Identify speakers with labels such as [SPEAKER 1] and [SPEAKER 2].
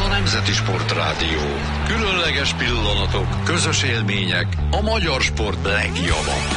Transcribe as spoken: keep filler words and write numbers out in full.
[SPEAKER 1] a Nemzeti Sportrádió. Különleges pillanatok, közös élmények, a magyar sport legjobbak.